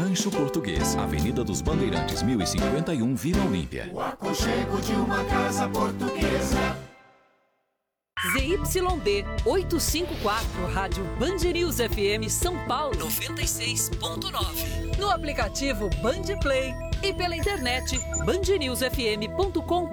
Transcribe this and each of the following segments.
Rancho Português, Avenida dos Bandeirantes, 1051, Vila Olímpia. O aconchego de uma casa portuguesa. ZYD 854, Rádio Band News FM São Paulo 96.9. No aplicativo Band Play e pela internet bandnewsfm.com.br.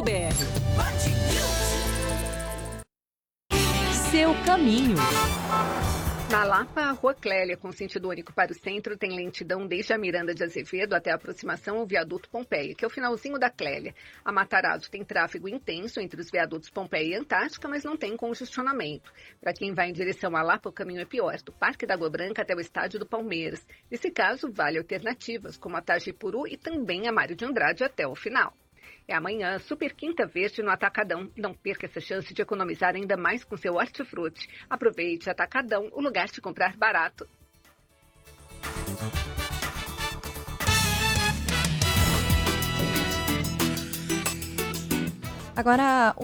Seu caminho. Na Lapa, a Rua Clélia, com sentido único para o centro, tem lentidão desde a Miranda de Azevedo até a aproximação ao viaduto Pompeia, que é o finalzinho da Clélia. A Matarazzo tem tráfego intenso entre os viadutos Pompeia e Antártica, mas não tem congestionamento. Para quem vai em direção à Lapa, o caminho é pior, do Parque da Água Branca até o estádio do Palmeiras. Nesse caso, vale alternativas, como a Tajipuru e também a Mário de Andrade até o final. É amanhã, Super Quinta Verde no Atacadão. Não perca essa chance de economizar ainda mais com seu hortifruti. Aproveite Atacadão, o lugar de comprar barato. Agora,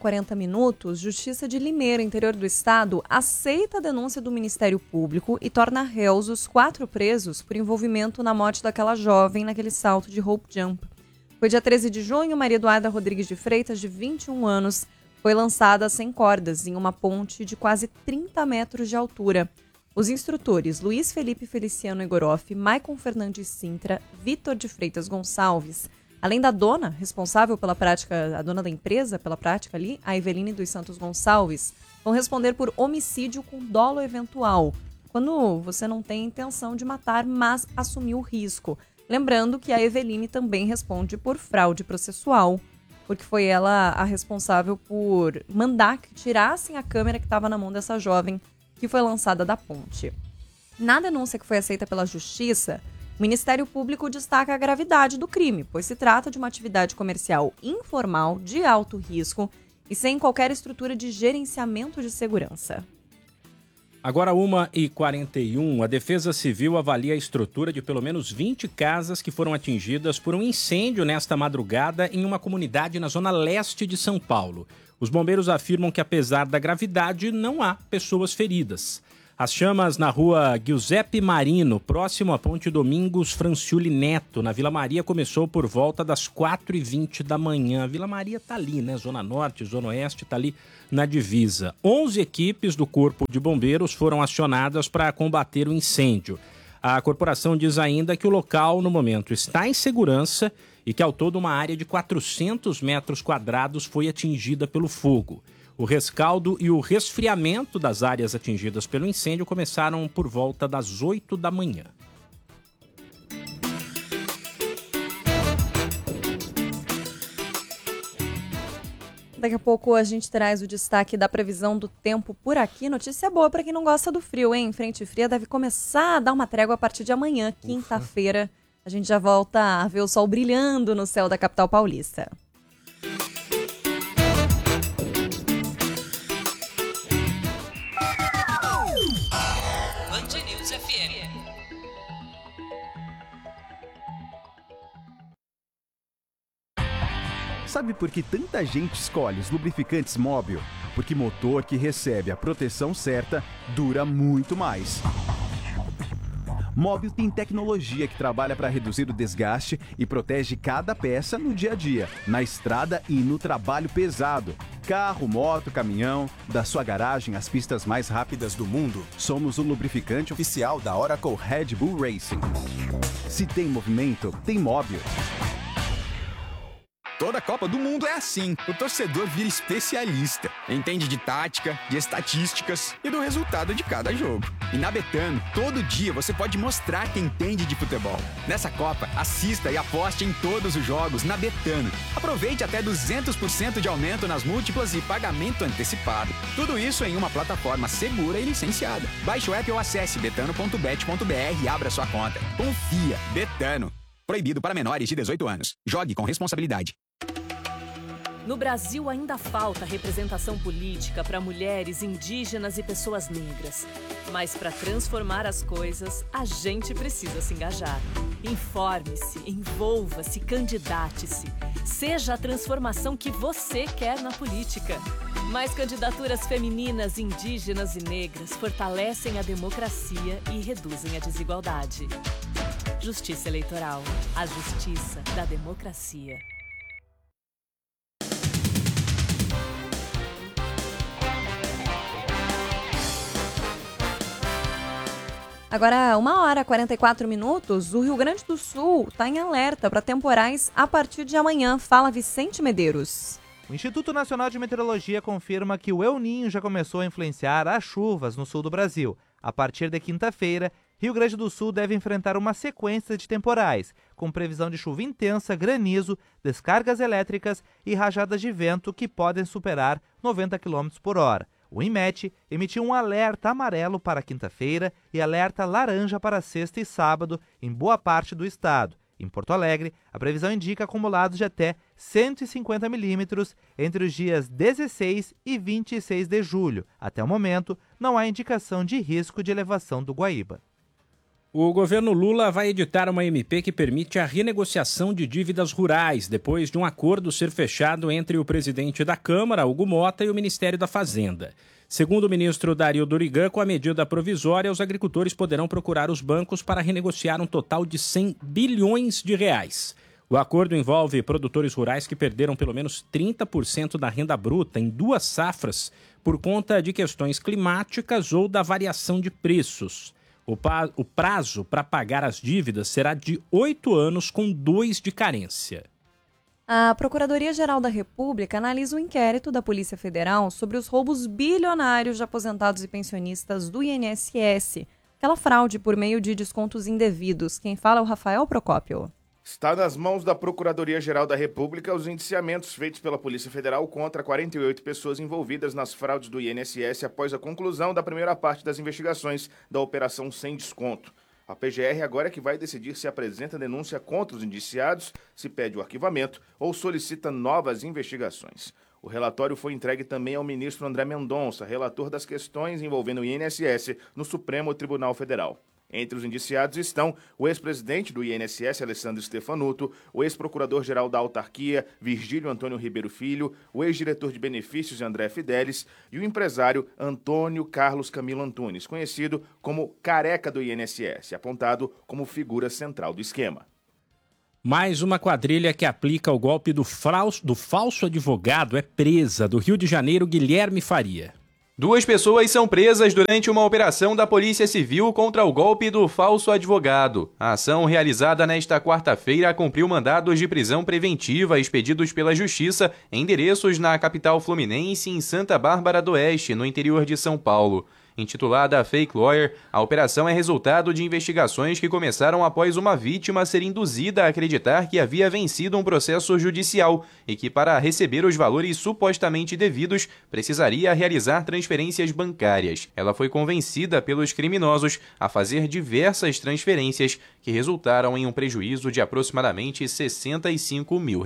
1h40, Justiça de Limeira, interior do estado, aceita a denúncia do Ministério Público e torna réus os 4 presos por envolvimento na morte daquela jovem naquele salto de rope jump. Foi dia 13 de junho, Maria Eduarda Rodrigues de Freitas, de 21 anos, foi lançada sem cordas em uma ponte de quase 30 metros de altura. Os instrutores Luiz Felipe Feliciano Egoroff, Maicon Fernandes Sintra, Vitor de Freitas Gonçalves, além da dona responsável pela prática, a dona da empresa pela prática ali, a Eveline dos Santos Gonçalves, vão responder por homicídio com dolo eventual, quando você não tem intenção de matar, mas assumiu o risco. Lembrando que a Eveline também responde por fraude processual, porque foi ela a responsável por mandar que tirassem a câmera que estava na mão dessa jovem que foi lançada da ponte. Na denúncia que foi aceita pela Justiça, o Ministério Público destaca a gravidade do crime, pois se trata de uma atividade comercial informal, de alto risco e sem qualquer estrutura de gerenciamento de segurança. Agora, 1h41, a Defesa Civil avalia a estrutura de pelo menos 20 casas que foram atingidas por um incêndio nesta madrugada em uma comunidade na zona leste de São Paulo. Os bombeiros afirmam que, apesar da gravidade, não há pessoas feridas. As chamas na rua Giuseppe Marino, próximo à Ponte Domingos Franciuli Neto, na Vila Maria, começou por volta das 4h20 da manhã. A Vila Maria está ali, né? Zona Norte, Zona Oeste, está ali na divisa. 11 equipes do Corpo de Bombeiros foram acionadas para combater o incêndio. A corporação diz ainda que o local, no momento, está em segurança e que, ao todo, uma área de 400 metros quadrados foi atingida pelo fogo. O rescaldo e o resfriamento das áreas atingidas pelo incêndio começaram por volta das 8 da manhã. Daqui a pouco a gente traz o destaque da previsão do tempo por aqui. Notícia boa para quem não gosta do frio, hein? Frente fria deve começar a dar uma trégua a partir de amanhã, quinta-feira. A gente já volta a ver o sol brilhando no céu da capital paulista. Band News FM. Sabe por que tanta gente escolhe os lubrificantes Mobil? Porque motor que recebe a proteção certa dura muito mais. Mobil tem tecnologia que trabalha para reduzir o desgaste e protege cada peça no dia a dia, na estrada e no trabalho pesado. Carro, moto, caminhão, da sua garagem às pistas mais rápidas do mundo, somos o lubrificante oficial da Oracle Red Bull Racing. Se tem movimento, tem Mobil. Toda Copa do Mundo é assim. O torcedor vira especialista. Entende de tática, de estatísticas e do resultado de cada jogo. E na Betano, todo dia você pode mostrar que entende de futebol. Nessa Copa, assista e aposte em todos os jogos na Betano. Aproveite até 200% de aumento nas múltiplas e pagamento antecipado. Tudo isso em uma plataforma segura e licenciada. Baixe o app ou acesse betano.bet.br e abra sua conta. Confia. Betano. Proibido para menores de 18 anos. Jogue com responsabilidade. No Brasil ainda falta representação política para mulheres, indígenas e pessoas negras. Mas para transformar as coisas, a gente precisa se engajar. Informe-se, envolva-se, candidate-se. Seja a transformação que você quer na política. Mais candidaturas femininas, indígenas e negras fortalecem a democracia e reduzem a desigualdade. Justiça Eleitoral. A justiça da democracia. Agora, 1h44, o Rio Grande do Sul está em alerta para temporais a partir de amanhã. Fala Vicente Medeiros. O Instituto Nacional de Meteorologia confirma que o El Niño já começou a influenciar as chuvas no sul do Brasil. A partir de quinta-feira, Rio Grande do Sul deve enfrentar uma sequência de temporais, com previsão de chuva intensa, granizo, descargas elétricas e rajadas de vento que podem superar 90 km por hora. O INMET emitiu um alerta amarelo para quinta-feira e alerta laranja para sexta e sábado em boa parte do estado. Em Porto Alegre, a previsão indica acumulados de até 150 milímetros entre os dias 16 e 26 de julho. Até o momento, não há indicação de risco de elevação do Guaíba. O governo Lula vai editar uma MP que permite a renegociação de dívidas rurais, depois de um acordo ser fechado entre o presidente da Câmara, Hugo Mota, e o Ministério da Fazenda. Segundo o ministro Dario Durigan, com a medida provisória, os agricultores poderão procurar os bancos para renegociar um total de 100 bilhões de reais. O acordo envolve produtores rurais que perderam pelo menos 30% da renda bruta em 2 safras por conta de questões climáticas ou da variação de preços. O prazo para pagar as dívidas será de 8 anos com 2 de carência. A Procuradoria-Geral da República analisa o inquérito da Polícia Federal sobre os roubos bilionários de aposentados e pensionistas do INSS. Aquela fraude por meio de descontos indevidos. Quem fala é o Rafael Procópio. Está nas mãos da Procuradoria-Geral da República os indiciamentos feitos pela Polícia Federal contra 48 pessoas envolvidas nas fraudes do INSS após a conclusão da primeira parte das investigações da Operação Sem Desconto. A PGR agora é que vai decidir se apresenta denúncia contra os indiciados, se pede o arquivamento ou solicita novas investigações. O relatório foi entregue também ao ministro André Mendonça, relator das questões envolvendo o INSS no Supremo Tribunal Federal. Entre os indiciados estão o ex-presidente do INSS, Alessandro Stefanuto, o ex-procurador-geral da autarquia, Virgílio Antônio Ribeiro Filho, o ex-diretor de benefícios, André Fidelis, e o empresário Antônio Carlos Camilo Antunes, conhecido como Careca do INSS, apontado como figura central do esquema. Mais uma quadrilha que aplica o golpe do falso advogado é presa. Do Rio de Janeiro, Guilherme Faria. 2 pessoas são presas durante uma operação da Polícia Civil contra o golpe do falso advogado. A ação realizada nesta quarta-feira cumpriu mandados de prisão preventiva expedidos pela Justiça em endereços na capital fluminense e em Santa Bárbara do Oeste, no interior de São Paulo. Intitulada Fake Lawyer, a operação é resultado de investigações que começaram após uma vítima ser induzida a acreditar que havia vencido um processo judicial e que, para receber os valores supostamente devidos, precisaria realizar transferências bancárias. Ela foi convencida pelos criminosos a fazer diversas transferências que resultaram em um prejuízo de aproximadamente R$65 mil.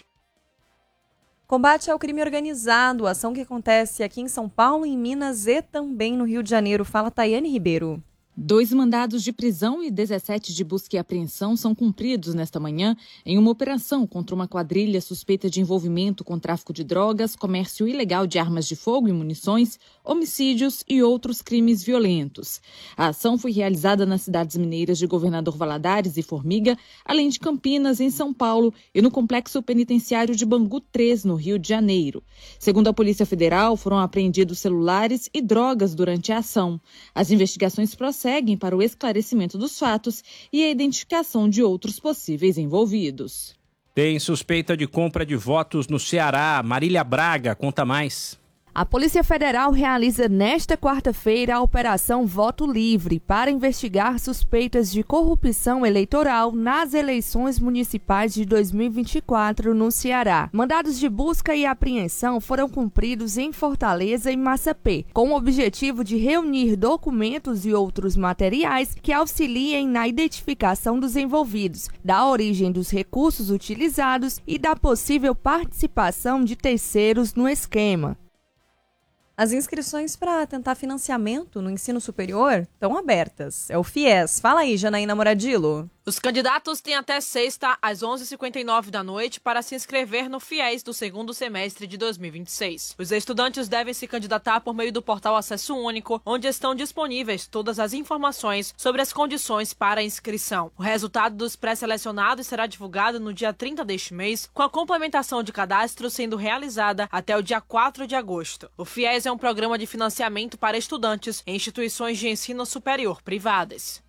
Combate ao crime organizado, ação que acontece aqui em São Paulo, em Minas e também no Rio de Janeiro. Fala Tayane Ribeiro. 2 mandados de prisão e 17 de busca e apreensão são cumpridos nesta manhã em uma operação contra uma quadrilha suspeita de envolvimento com tráfico de drogas, comércio ilegal de armas de fogo e munições, homicídios e outros crimes violentos. A ação foi realizada nas cidades mineiras de Governador Valadares e Formiga, além de Campinas, em São Paulo, e no complexo penitenciário de Bangu 3, no Rio de Janeiro. Segundo a Polícia Federal, foram apreendidos celulares e drogas durante a ação. As investigações prosseguem para o esclarecimento dos fatos e a identificação de outros possíveis envolvidos. Tem suspeita de compra de votos no Ceará. Marília Braga conta mais. A Polícia Federal realiza nesta quarta-feira a Operação Voto Livre para investigar suspeitas de corrupção eleitoral nas eleições municipais de 2024 no Ceará. Mandados de busca e apreensão foram cumpridos em Fortaleza e Massapê, com o objetivo de reunir documentos e outros materiais que auxiliem na identificação dos envolvidos, da origem dos recursos utilizados e da possível participação de terceiros no esquema. As inscrições para tentar financiamento no ensino superior estão abertas. É o FIES. Fala aí, Janaína Moradilo. Os candidatos têm até sexta, às 11h59 da noite, para se inscrever no FIES do segundo semestre de 2026. Os estudantes devem se candidatar por meio do portal Acesso Único, onde estão disponíveis todas as informações sobre as condições para a inscrição. O resultado dos pré-selecionados será divulgado no dia 30 deste mês, com a complementação de cadastro sendo realizada até o dia 4 de agosto. O FIES é um programa de financiamento para estudantes em instituições de ensino superior privadas.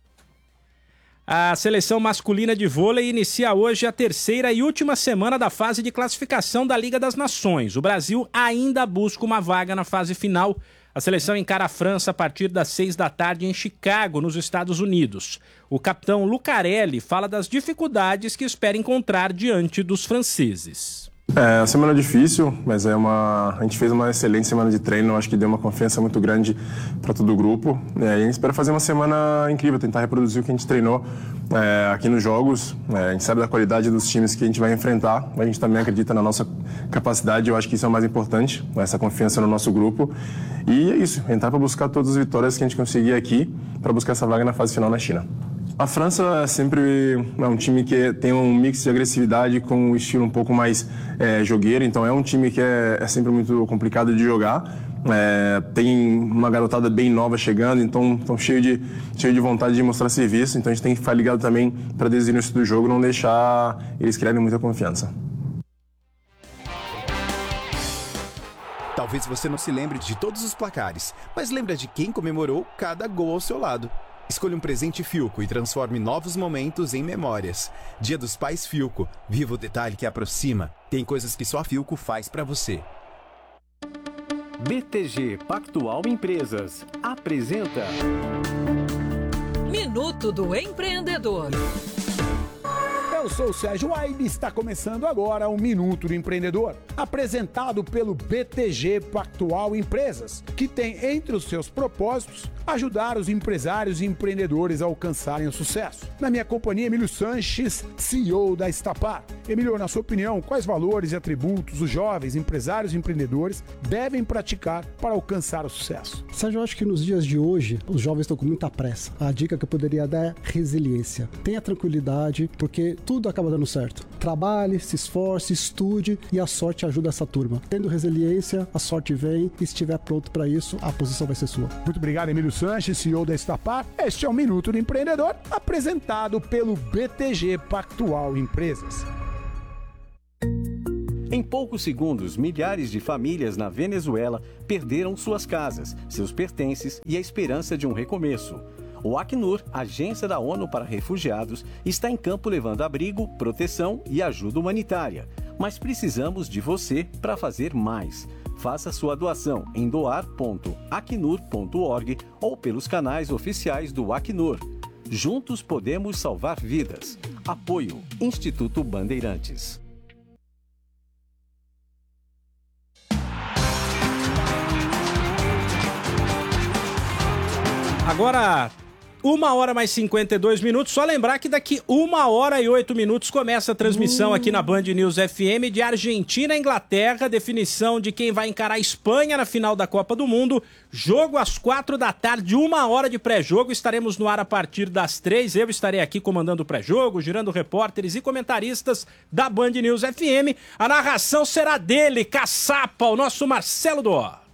A seleção masculina de vôlei inicia hoje a terceira e última semana da fase de classificação da Liga das Nações. O Brasil ainda busca uma vaga na fase final. A seleção encara a França a partir das 6 da tarde em Chicago, nos Estados Unidos. O capitão Lucarelli fala das dificuldades que espera encontrar diante dos franceses. É uma semana difícil, mas a gente fez uma excelente semana de treino, acho que deu uma confiança muito grande para todo o grupo. E a gente espera fazer uma semana incrível, tentar reproduzir o que a gente treinou aqui nos jogos. A gente sabe da qualidade dos times que a gente vai enfrentar, mas a gente também acredita na nossa capacidade, eu acho que isso é o mais importante, essa confiança no nosso grupo. E é isso, entrar para buscar todas as vitórias que a gente conseguir aqui, para buscar essa vaga na fase final na China. A França é sempre um time que tem um mix de agressividade com um estilo um pouco mais jogueiro, então é um time que é sempre muito complicado de jogar. Tem uma garotada bem nova chegando, então estão cheio de vontade de mostrar serviço, então a gente tem que ficar ligado também para desde o início do jogo não deixar eles criarem muita confiança. Talvez você não se lembre de todos os placares, mas lembra de quem comemorou cada gol ao seu lado. Escolha um presente Philco e transforme novos momentos em memórias. Dia dos Pais Philco. Viva o detalhe que aproxima. Tem coisas que só a Philco faz pra você. BTG Pactual Empresas apresenta Minuto do Empreendedor. Eu sou o Sérgio Aibe e está começando agora o Minuto do Empreendedor, apresentado pelo BTG Pactual Empresas, que tem entre os seus propósitos ajudar os empresários e empreendedores a alcançarem o sucesso. Na minha companhia, Emílio Sanches, CEO da Estapar. Emílio, na sua opinião, quais valores e atributos os jovens empresários e empreendedores devem praticar para alcançar o sucesso? Sérgio, eu acho que nos dias de hoje, os jovens estão com muita pressa. A dica que eu poderia dar é resiliência. Tenha tranquilidade, porque tudo acaba dando certo. Trabalhe, se esforce, estude e a sorte ajuda essa turma. Tendo resiliência, a sorte vem e se estiver pronto para isso, a posição vai ser sua. Muito obrigado, Emílio Sanches, CEO da Estapar. Este é o Minuto do Empreendedor, apresentado pelo BTG Pactual Empresas. Em poucos segundos, milhares de famílias na Venezuela perderam suas casas, seus pertences e a esperança de um recomeço. O Acnur, agência da ONU para refugiados, está em campo levando abrigo, proteção e ajuda humanitária. Mas precisamos de você para fazer mais. Faça sua doação em doar.acnur.org ou pelos canais oficiais do Acnur. Juntos podemos salvar vidas. Apoio Instituto Bandeirantes. Agora, 1h mais 52 minutos. Só lembrar que daqui 1h08 começa a transmissão aqui na Band News FM de Argentina e Inglaterra. Definição de quem vai encarar a Espanha na final da Copa do Mundo. Jogo às 4 da tarde, 1 hora de pré-jogo. Estaremos no ar a partir das 3. Eu estarei aqui comandando o pré-jogo, girando repórteres e comentaristas da Band News FM. A narração será dele, Caçapa, o nosso Marcelo Dó.